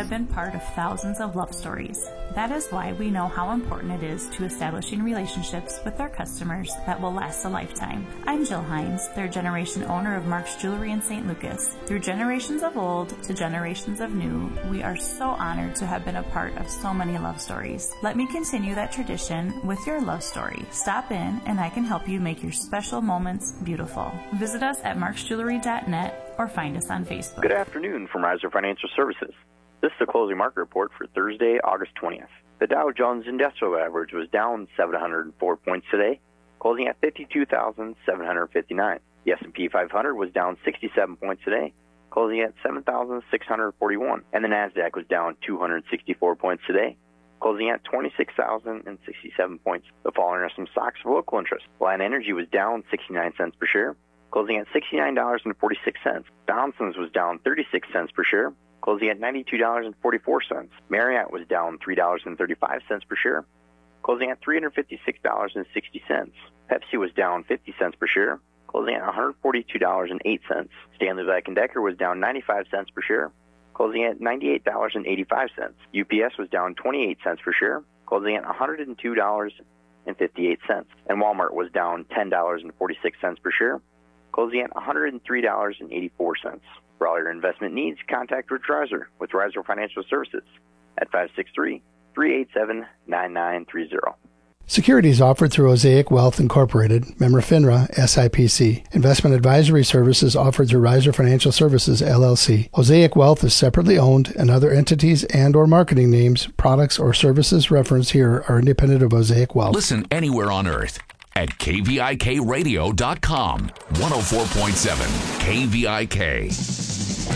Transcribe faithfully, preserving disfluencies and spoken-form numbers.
have been part of thousands of love stories. That is why we know how important it is to establishing relationships with our customers that will last a lifetime. I'm Jill Hines, third generation owner of Mark's Jewelry in Saint Lucas. Through generations of old to generations of new, we are so honored to have been a part of so many love stories. Let me continue that tradition with your love story. Stop in and I can help you make your special moments beautiful. Visit us at marks jewelry dot net or find us on Facebook. Good afternoon from Riser Financial Services. This is the closing market report for Thursday, August twentieth. The Dow Jones Industrial Average was down seven hundred four points today, closing at fifty-two thousand seven hundred fifty-nine. The S and P five hundred was down sixty-seven points today, closing at seven thousand six hundred forty-one. And the NASDAQ was down two hundred sixty-four points today, closing at twenty-six thousand sixty-seven points. The following are some stocks of local interest. Lion Energy was down sixty-nine cents per share, closing at sixty-nine dollars and forty-six cents. Johnson's was down thirty-six cents per share, closing at ninety-two dollars and forty-four cents. Marriott was down three dollars and thirty-five cents per share, closing at three hundred fifty-six dollars and sixty cents. Pepsi was down fifty cents per share, closing at one hundred forty-two dollars and eight cents. Stanley Black and Decker was down ninety-five cents per share, closing at ninety-eight dollars and eighty-five cents. U P S was down twenty-eight cents per share, closing at one hundred two dollars and fifty-eight cents. And Walmart was down ten dollars and forty-six cents per share, closing at one hundred three dollars and eighty-four cents. For all your investment needs, contact Rich Riser with Riser Financial Services at five six three, three eight seven, nine nine three zero. Securities offered through Osaic Wealth Incorporated, member FINRA, S I P C. Investment advisory services offered through Riser Financial Services, L L C. Osaic Wealth is separately owned, and other entities and or marketing names, products, or services referenced here are independent of Osaic Wealth. Listen anywhere on earth at K V I K radio dot com. one oh four point seven K V I K.